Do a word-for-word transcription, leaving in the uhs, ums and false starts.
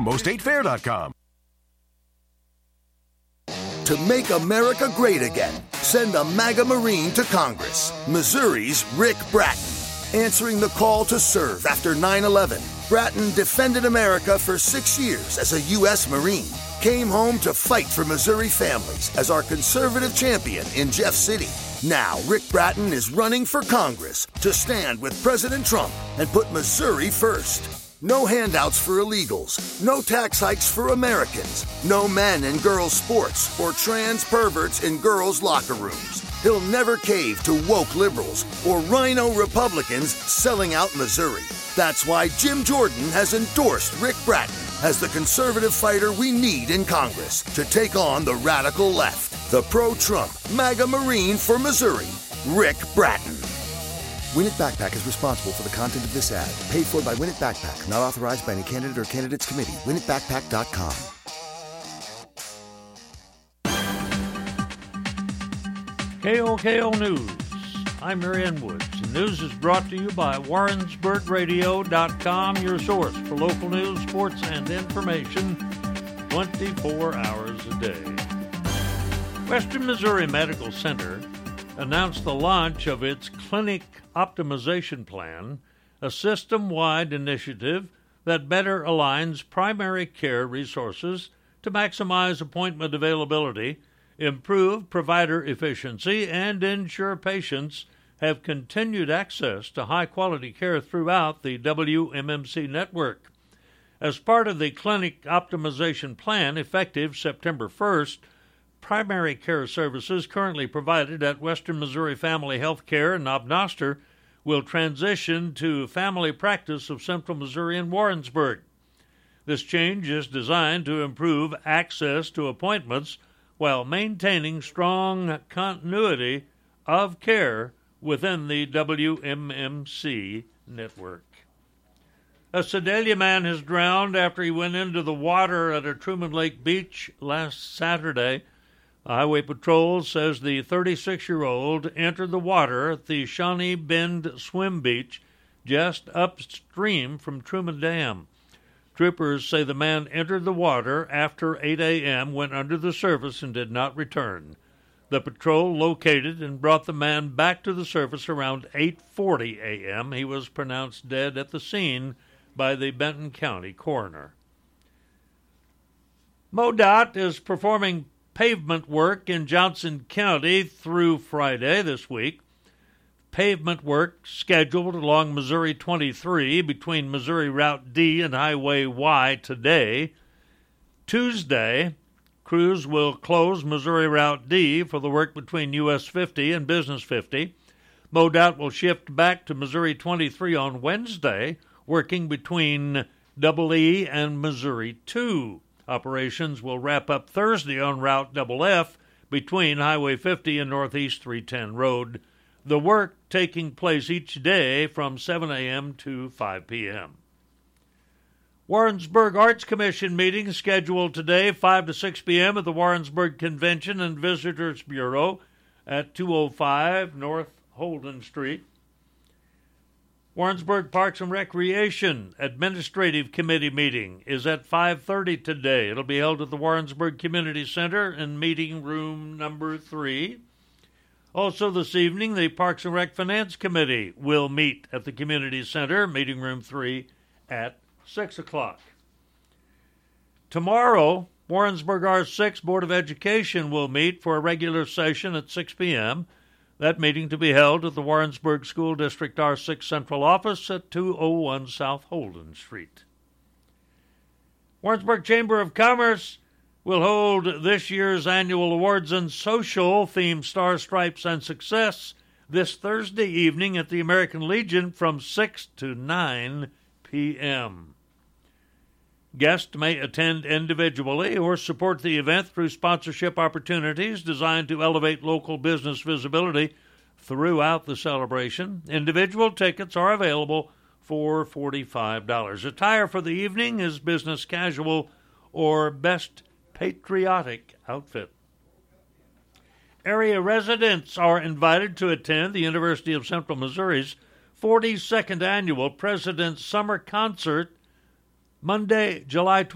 Jumbo State Fair dot com. To make America great again, send a MAGA Marine to Congress. Missouri's Rick Bratton, answering the call to serve after nine eleven. Bratton defended America for six years as a U S Marine. Came home to fight for Missouri families as our conservative champion in Jeff City. Now, Rick Bratton is running for Congress to stand with President Trump and put Missouri first. No handouts for illegals, no tax hikes for Americans, no men and girls sports or trans perverts in girls' locker rooms. He'll never cave to woke liberals or rhino Republicans selling out Missouri. That's why Jim Jordan has endorsed Rick Bratton as the conservative fighter we need in Congress to take on the radical left. The pro-Trump MAGA Marine for Missouri, Rick Bratton. Win It Backpack is responsible for the content of this ad. Paid for by Win It Backpack. Not authorized by any candidate or candidates committee. win it backpack dot com. K O K O News. I'm Marianne Woods. The news is brought to you by Warrensburg Radio dot com, your source for local news, sports, and information twenty-four hours a day. Western Missouri Medical Center announced the launch of its Clinic Optimization Plan, a system-wide initiative that better aligns primary care resources to maximize appointment availability, improve provider efficiency, and ensure patients have continued access to high-quality care throughout the W M M C network. As part of the Clinic Optimization Plan, effective September first, primary care services currently provided at Western Missouri Family Health Care in Knob-Noster will transition to Family Practice of Central Missouri in Warrensburg. This change is designed to improve access to appointments while maintaining strong continuity of care within the W M M C network. A Sedalia man has drowned after he went into the water at a Truman Lake beach last Saturday. Highway Patrol says the thirty-six-year-old entered the water at the Shawnee Bend Swim Beach just upstream from Truman Dam. Troopers say the man entered the water after eight a.m., went under the surface, and did not return. The patrol located and brought the man back to the surface around eight forty a.m. He was pronounced dead at the scene by the Benton County coroner. MoDOT is performing pavement work in Johnson County through Friday this week. Pavement work scheduled along Missouri twenty-three between Missouri Route D and Highway Y today. Tuesday, crews will close Missouri Route D for the work between U S fifty and Business fifty. MoDOT will shift back to Missouri twenty-three on Wednesday, working between Double E and Missouri two. Operations will wrap up Thursday on Route Double F between Highway fifty and Northeast three ten Road. The work taking place each day from seven a.m. to five p.m. Warrensburg Arts Commission meeting scheduled today, five to six p.m. at the Warrensburg Convention and Visitors Bureau at two oh five North Holden Street. Warrensburg Parks and Recreation Administrative Committee meeting is at five thirty today. It'll be held at the Warrensburg Community Center in meeting room number three. Also this evening, the Parks and Rec Finance Committee will meet at the Community Center, meeting room three, at six o'clock. Tomorrow, Warrensburg R six Board of Education will meet for a regular session at six p.m., that meeting to be held at the Warrensburg School District R six Central Office at two oh one South Holden Street. Warrensburg Chamber of Commerce will hold this year's annual Awards and Social theme Star Stripes and Success this Thursday evening at the American Legion from six to nine p.m. Guests may attend individually or support the event through sponsorship opportunities designed to elevate local business visibility throughout the celebration. Individual tickets are available for forty-five dollars. Attire for the evening is business casual or best patriotic outfit. Area residents are invited to attend the University of Central Missouri's forty-second Annual President's Summer Concert Monday, July